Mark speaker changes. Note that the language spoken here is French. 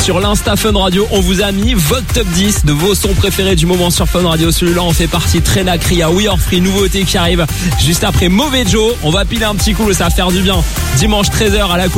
Speaker 1: sur l'Insta Fun Radio. On vous a mis votre top 10 de vos sons préférés du moment sur Fun Radio. Celui-là on fait partie. Trena Cria, We Are Free, nouveauté qui arrive juste après Mauvais Joe. On va piler un petit coup, ça va faire du bien. Dimanche 13h à la